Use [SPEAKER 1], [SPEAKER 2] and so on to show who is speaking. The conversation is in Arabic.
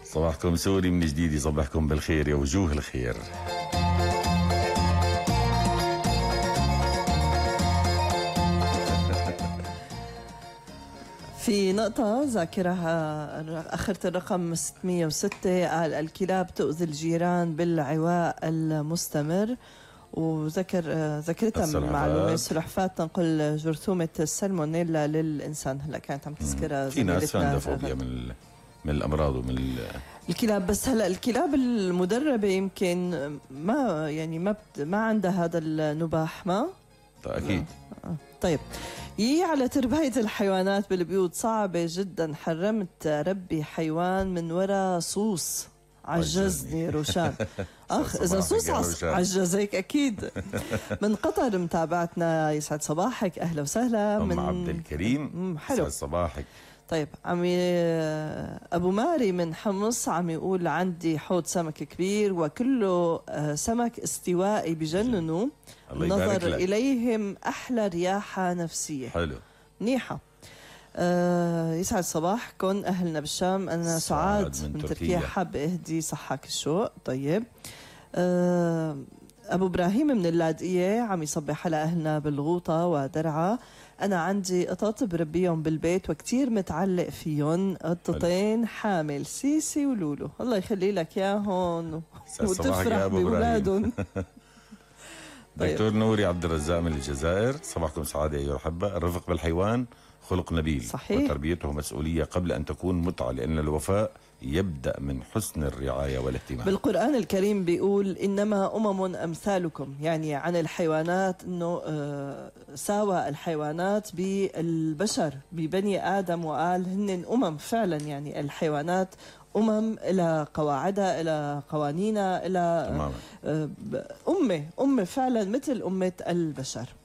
[SPEAKER 1] صباحكم سوري من جديد، يصبحكم بالخير يا وجوه الخير.
[SPEAKER 2] في نقطة ذاكرها آخرة الرقم 606 قال الكلاب تؤذي الجيران بالعواء المستمر، وذكرتها من معلومة سلحفاة تنقل جرثومة السالمونيلا للإنسان. هلا كانت عم تذكرها
[SPEAKER 1] في ناس عندها فوبيا من الأمراض ومن
[SPEAKER 2] الكلاب، بس هلا الكلاب المدربة يمكن ما عندها هذا النباح. ما
[SPEAKER 1] أكيد.
[SPEAKER 2] طيب، على تربية الحيوانات بالبيوت صعبة جدا. حرمت ربي حيوان من وراء صوص عجزني روشان. إذا صوص عجزك أكيد. من قطر متابعتنا، يسعد صباحك، أهلا وسهلا.
[SPEAKER 1] من عبد الكريم،
[SPEAKER 2] حلو،
[SPEAKER 1] يسعد صباحك.
[SPEAKER 2] طيب، أبو ماري من حمص عم يقول عندي حوض سمك كبير وكله سمك استوائي بجننوا، النظر إليهم أحلى رياحة نفسية.
[SPEAKER 1] حلو،
[SPEAKER 2] منيحة. يسعد صباحكم أهلنا بالشام. أنا سعاد من تركيا، حاب أهدي صحاك الشوق. طيب، أبو إبراهيم من اللاذقية عم يصبح على أهلنا بالغوطة ودرعا. أنا عندي قطط بربيهم بالبيت وكتير متعلق فيهم، قطتين حامل، سيسي ولولو. الله يخلي لك ياهن وتفرح بأولادهم.
[SPEAKER 1] دكتور نوري عبد الرزاق من الجزائر، صباحكم سعادة أيها الأحبة. الرفق بالحيوان خلق نبيل،
[SPEAKER 2] صحيح،
[SPEAKER 1] وتربيته مسؤولية قبل أن تكون متعة، لأن الوفاء يبدأ من حسن الرعاية والاهتمام.
[SPEAKER 2] بالقرآن الكريم بيقول إنما أمم أمثالكم، يعني عن الحيوانات أنه ساوى الحيوانات بالبشر ببني آدم، وقال هن أمم فعلا. يعني الحيوانات أمم إلى قواعدها، إلى قوانينها، إلى أمة فعلا مثل أمة البشر.